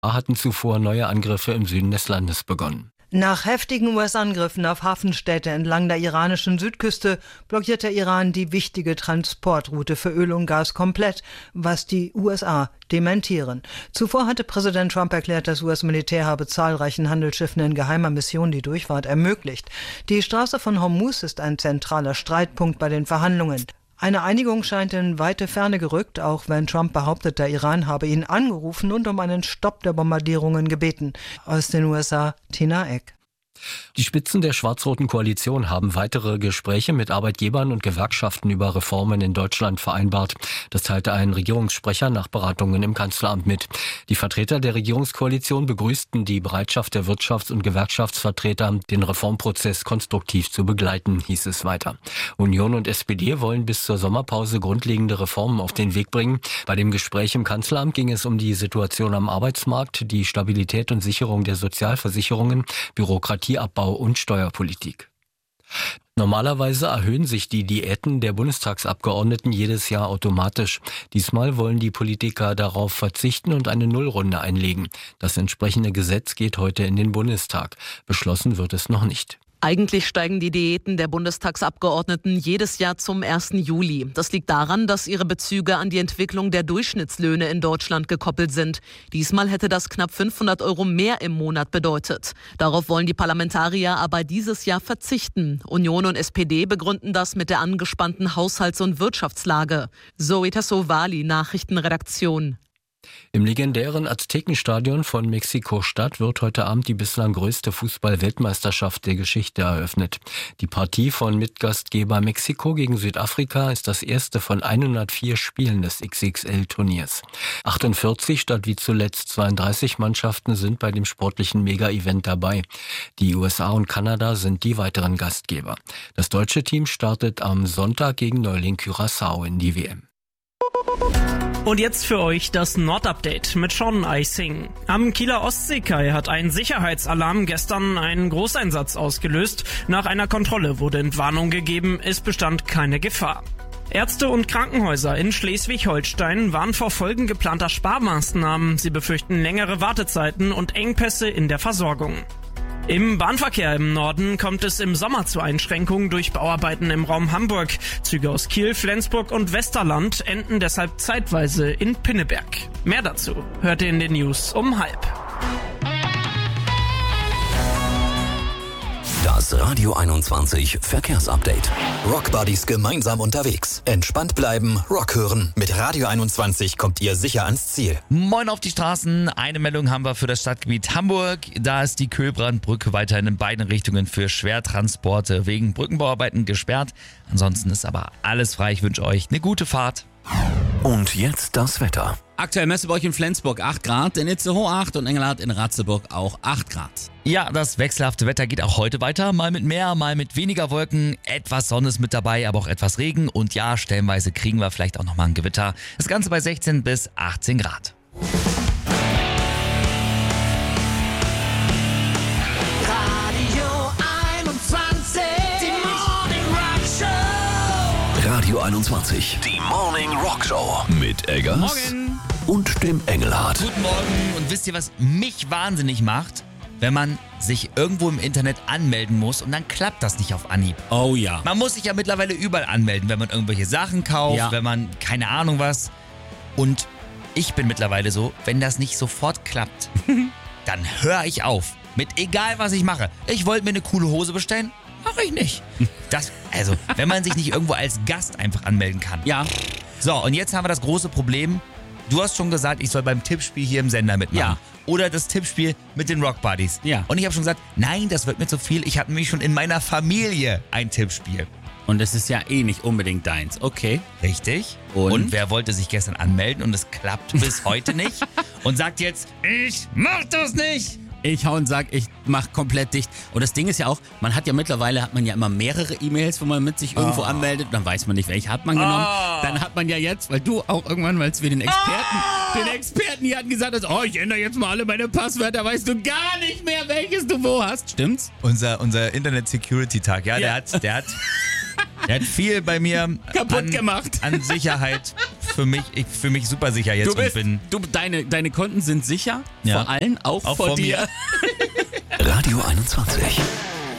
hatten zuvor neue Angriffe im Süden des Landes begonnen. Nach heftigen US-Angriffen auf Hafenstädte entlang der iranischen Südküste blockiert der Iran die wichtige Transportroute für Öl und Gas komplett, was die USA dementieren. Zuvor hatte Präsident Trump erklärt, das US-Militär habe zahlreichen Handelsschiffen in geheimer Mission die Durchfahrt ermöglicht. Die Straße von Hormuz ist ein zentraler Streitpunkt bei den Verhandlungen. Eine Einigung scheint in weite Ferne gerückt, auch wenn Trump behauptet, der Iran habe ihn angerufen und um einen Stopp der Bombardierungen gebeten. Aus den USA, Tina Eck. Die Spitzen der schwarz-roten Koalition haben weitere Gespräche mit Arbeitgebern und Gewerkschaften über Reformen in Deutschland vereinbart. Das teilte ein Regierungssprecher nach Beratungen im Kanzleramt mit. Die Vertreter der Regierungskoalition begrüßten die Bereitschaft der Wirtschafts- und Gewerkschaftsvertreter, den Reformprozess konstruktiv zu begleiten, hieß es weiter. Union und SPD wollen bis zur Sommerpause grundlegende Reformen auf den Weg bringen. Bei dem Gespräch im Kanzleramt ging es um die Situation am Arbeitsmarkt, die Stabilität und Sicherung der Sozialversicherungen, Bürokratieabbau und Steuerpolitik. Normalerweise erhöhen sich die Diäten der Bundestagsabgeordneten jedes Jahr automatisch. Diesmal wollen die Politiker darauf verzichten und eine Nullrunde einlegen. Das entsprechende Gesetz geht heute in den Bundestag. Beschlossen wird es noch nicht. Eigentlich steigen die Diäten der Bundestagsabgeordneten jedes Jahr zum 1. Juli. Das liegt daran, dass ihre Bezüge an die Entwicklung der Durchschnittslöhne in Deutschland gekoppelt sind. Diesmal hätte das knapp 500 € mehr im Monat bedeutet. Darauf wollen die Parlamentarier aber dieses Jahr verzichten. Union und SPD begründen das mit der angespannten Haushalts- und Wirtschaftslage. Zoe Tassovali, Nachrichtenredaktion. Im legendären Aztekenstadion von Mexiko-Stadt wird heute Abend die bislang größte Fußball-Weltmeisterschaft der Geschichte eröffnet. Die Partie von Mitgastgeber Mexiko gegen Südafrika ist das erste von 104 Spielen des XXL-Turniers. 48 statt wie zuletzt 32 Mannschaften sind bei dem sportlichen Mega-Event dabei. Die USA und Kanada sind die weiteren Gastgeber. Das deutsche Team startet am Sonntag gegen Neuling Curaçao in die WM. Und jetzt für euch das Nordupdate mit Sean Eising. Am Kieler Ostseekai hat ein Sicherheitsalarm gestern einen Großeinsatz ausgelöst. Nach einer Kontrolle wurde Entwarnung gegeben, es bestand keine Gefahr. Ärzte und Krankenhäuser in Schleswig-Holstein warnen vor Folgen geplanter Sparmaßnahmen. Sie befürchten längere Wartezeiten und Engpässe in der Versorgung. Im Bahnverkehr im Norden kommt es im Sommer zu Einschränkungen durch Bauarbeiten im Raum Hamburg. Züge aus Kiel, Flensburg und Westerland enden deshalb zeitweise in Pinneberg. Mehr dazu hört ihr in den News um 12:30. Das Radio 21 Verkehrsupdate. Rock Buddies gemeinsam unterwegs. Entspannt bleiben, Rock hören. Mit Radio 21 kommt ihr sicher ans Ziel. Moin auf die Straßen. Eine Meldung haben wir für das Stadtgebiet Hamburg. Da ist die Köhlbrandbrücke weiterhin in beiden Richtungen für Schwertransporte wegen Brückenbauarbeiten gesperrt. Ansonsten ist aber alles frei. Ich wünsche euch eine gute Fahrt. Und jetzt das Wetter. Aktuell Messeburg in Flensburg 8 Grad, in Itzehoe 8 und Engelhardt in Ratzeburg auch 8 Grad. Ja, das wechselhafte Wetter geht auch heute weiter. Mal mit mehr, mal mit weniger Wolken. Etwas Sonne ist mit dabei, aber auch etwas Regen. Und ja, stellenweise kriegen wir vielleicht auch nochmal ein Gewitter. Das Ganze bei 16 bis 18 Grad. Radio 21. Die Morning Rock Show. Radio 21. Die Morning Rock Show. Mit Eggers. Morgen. Und dem Engelhardt. Guten Morgen. Und wisst ihr, was mich wahnsinnig macht? Wenn man sich irgendwo im Internet anmelden muss und dann klappt das nicht auf Anhieb. Oh ja. Man muss sich ja mittlerweile überall anmelden, wenn man irgendwelche Sachen kauft, wenn man keine Ahnung was. Und ich bin mittlerweile so, wenn das nicht sofort klappt, dann höre ich auf. Mit egal was ich mache. Ich wollte mir eine coole Hose bestellen, mache ich nicht. Also, wenn man sich nicht irgendwo als Gast einfach anmelden kann. Ja. So, und jetzt haben wir das große Problem. Du hast schon gesagt, ich soll beim Tippspiel hier im Sender mitmachen. Ja. Oder das Tippspiel mit den Rock Buddies. Ja. Und ich habe schon gesagt, nein, das wird mir zu viel. Ich hatte nämlich schon in meiner Familie ein Tippspiel. Und es ist ja eh nicht unbedingt deins. Okay. Richtig. Und wer wollte sich gestern anmelden und es klappt bis heute nicht und sagt jetzt, ich mach das nicht. Ich hau und sag, ich mach komplett dicht. Und das Ding ist ja auch, mittlerweile hat man ja immer mehrere E-Mails, wo man mit sich irgendwo anmeldet. Dann weiß man nicht, welche hat man genommen. Dann hat man ja jetzt, weil du auch irgendwann, weil wir den Experten hier hatten gesagt hast, ich ändere jetzt mal alle meine Passwörter, weißt du gar nicht mehr, welches du wo hast. Stimmt's? Unser Internet-Security-Tag, der hat viel bei mir kaputt gemacht. An Sicherheit für mich, ich fühle mich super sicher jetzt deine Konten sind sicher, vor allem auch vor dir. Radio 21.